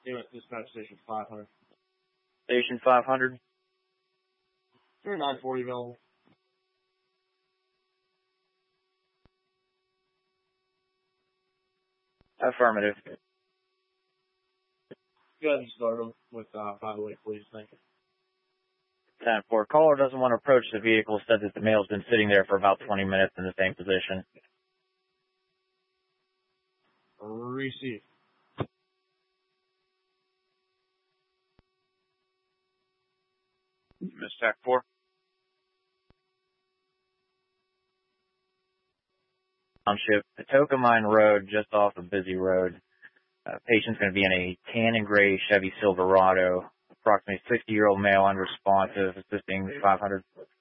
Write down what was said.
Dispatch station 500. Station 500. You're 940 available. Affirmative. Go ahead and start them with 508, please. Thank you. 10-4. Caller doesn't want to approach the vehicle. Said that the male's been sitting there for about 20 minutes in the same position. Receive. Miss TAC 4. Township, Patoka Mine Road, just off a busy road. Patient's going to be in a tan and gray Chevy Silverado. Approximately 60-year-old male, unresponsive, assisting 500.